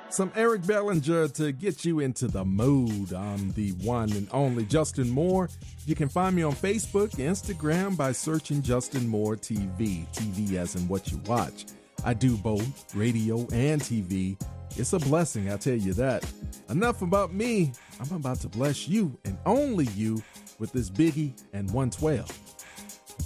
Some Eric Bellinger to get you into the mood. I'm the one and only Justin Moore. You can find me on Facebook, Instagram by searching Justin Moore TV. TV as in what you watch. I do both radio and TV. It's a blessing, I tell you that. Enough about me. I'm about to bless you and only you with this Biggie and 112.